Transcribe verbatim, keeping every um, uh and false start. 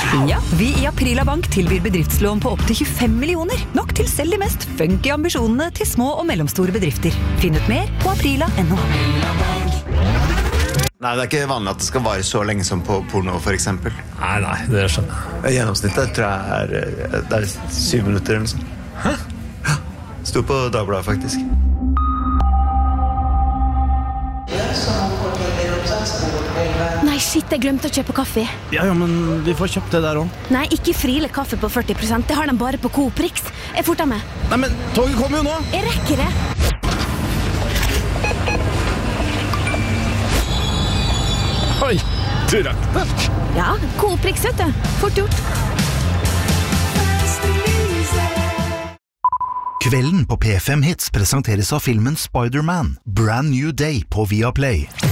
Ja, vi i Aprila Bank tilbyr bedriftslån på opp til tjuefem millioner. Nok til selv de mest funky ambisjonene til små og mellomstore bedrifter. Finn ut mer på aprila punktum no. Nei, det er ikke vanlig at det skal vare så lenge som på porno, for eksempel. Nei, nei, det skjønner jeg. Gjennomsnittet tror jeg er, det er syv minutter eller noe sånt. Hæ? Ja, stod på Dagbladet faktisk. Nei, shit, jeg glemte å kjøpe kaffe. Ja, ja, men vi får kjøpt det der også. Nei, ikke Friele kaffe på førti prosent. Det har de bare på Coop Prix. Jeg forter meg. Nei, men toget kommer jo nå. Jeg rekker det. Oi, du rakk det. Ja, Coop Prix, vet du. Fort gjort. Kvelden på P fem Hits presenteres av filmen Spider-Man, Brand New Day på Viaplay.